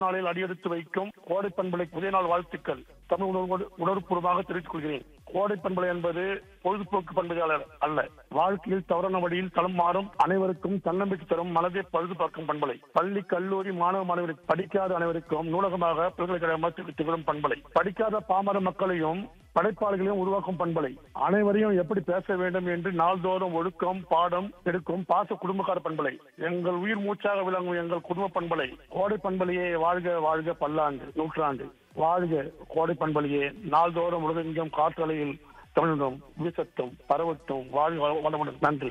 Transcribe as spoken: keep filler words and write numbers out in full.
நாளில் அடியெடுத்து வைக்கும் கோடை பண்பலை புதிய நாள் வாழ்த்துக்கள் தமிழ் உணர்வு உணர்வுபூர்வமாக தெரிவித்துக் கொள்கிறேன். கோடை பண்பலை என்பது பொழுதுபோக்கு பண்பலையாளர் அல்ல. வாழ்க்கையில் தவறான வழியில் தளம் மாறும் அனைவருக்கும் தன்னம்பிக்கை தரும் மனதை பழுது பார்க்கும் பண்பலை. பள்ளி கல்லூரி மாணவ மாணவர்களுக்கு படிக்காத அனைவருக்கும் நூலகமாக பல்கலைக்கழகமாக திகழும் பண்பலை. படிக்காத பாமர மக்களையும் படைப்பாளிகளையும் உருவாக்கும் பண்பலை. அனைவரையும் எப்படி பேச வேண்டும் என்று நாள்தோறும் ஒழுக்கம் பாடம் எடுக்கும் பாச குடும்பக்கார பண்பலை. எங்கள் உயிர் மூச்சாக விளங்கும் எங்கள் குடும்ப பண்பலை. கோடை பண்பலையே வாழ்க வாழ்க பல்லாண்டு நூற்றாண்டு வாழ்க. கோடை பண்பலையே நாள்தோறும் உலகெங்கும் காற்றலையில் தமிழும் வீசட்டும் பரவட்டும் வாழ்க வளமுடன். நன்றி.